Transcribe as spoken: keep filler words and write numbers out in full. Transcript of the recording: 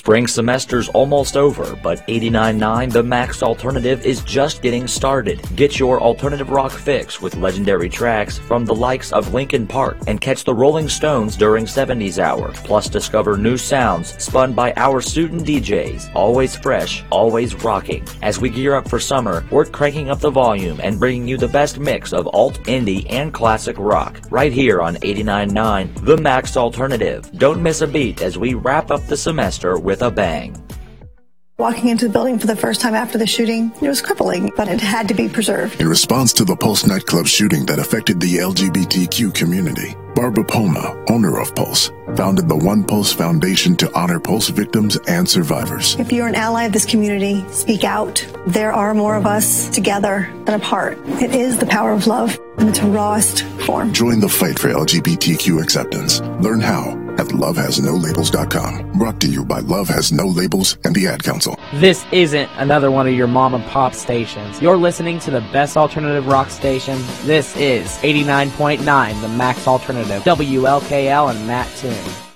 Spring semester's almost over, but eighty-nine point nine The Max Alternative is just getting started. Get your alternative rock fix with legendary tracks from the likes of Linkin Park and catch the Rolling Stones during seventies Hour. Plus discover new sounds spun by our student D Js. Always fresh, always rocking. As we gear up for summer, we're cranking up the volume and bringing you the best mix of alt, indie, and classic rock. Right here on eighty-nine point nine The Max Alternative. Don't miss a beat as we wrap up the semester with a bang. Walking into the building for the first time after the shooting, it was crippling, but it had to be preserved. In response to the Pulse nightclub shooting that affected the L G B T Q community, Barbara Poma, owner of Pulse, founded the One Pulse Foundation to honor Pulse victims and survivors. If you're an ally of this community, speak out. There are more of us together than apart. It is the power of love in its rawest form. Join the fight for L G B T Q acceptance. Learn how at love has no labels dot com. Brought to you by Love Has No Labels and the Ad Council. This isn't another one of your mom and pop stations. You're listening to the best alternative rock station. This is eighty-nine point nine The Max Alternative, W L K L and Matt Toon.